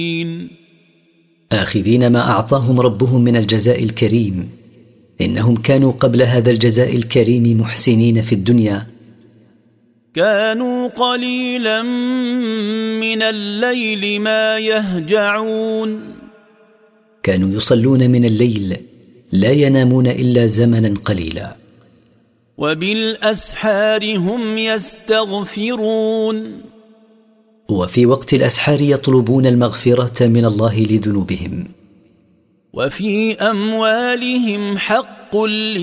آخذين ما أعطاهم ربهم من الجزاء الكريم، إنهم كانوا قبل هذا الجزاء الكريم محسنين في الدنيا. كانوا قليلا من الليل ما يهجعون، كانوا يصلون من الليل لا ينامون إلا زمنا قليلا. وبالأسحار هم يستغفرون، وفي وقت الأسحار يطلبون المغفرة من الله لذنوبهم. وفي أموالهم حق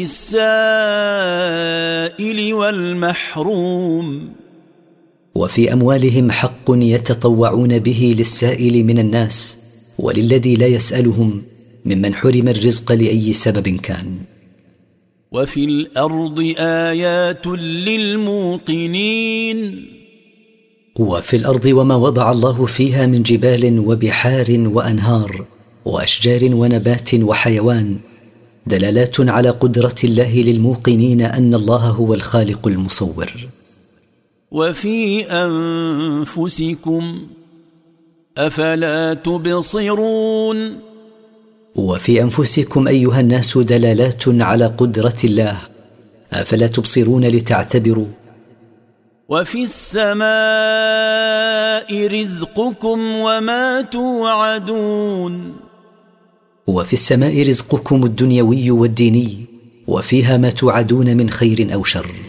للسائل والمحروم، وفي أموالهم حق يتطوعون به للسائل من الناس وللذي لا يسألهم ممن حرم الرزق لأي سبب كان. وفي الأرض آيات للموقنين، وفي الأرض وما وضع الله فيها من جبال وبحار وأنهار وأشجار ونبات وحيوان دلالات على قدرة الله للموقنين أن الله هو الخالق المصور. وفي أنفسكم أفلا تبصرون، وفي أنفسكم أيها الناس دلالات على قدرة الله، أفلا تبصرون لتعتبروا. وفي السماء رزقكم وما توعدون، وفي السماء رزقكم الدنيوي والديني، وفيها ما توعدون من خير أو شر.